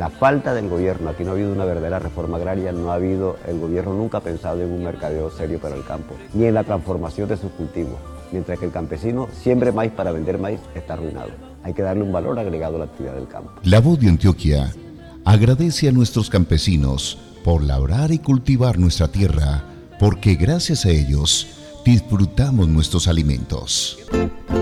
la falta del gobierno, aquí no ha habido una verdadera reforma agraria, no ha habido, el gobierno nunca ha pensado en un mercadeo serio para el campo, ni en la transformación de sus cultivos, mientras que el campesino siembre maíz para vender maíz está arruinado. Hay que darle un valor agregado a la actividad del campo. La Voz de Antioquia agradece a nuestros campesinos por labrar y cultivar nuestra tierra, porque gracias a ellos disfrutamos nuestros alimentos.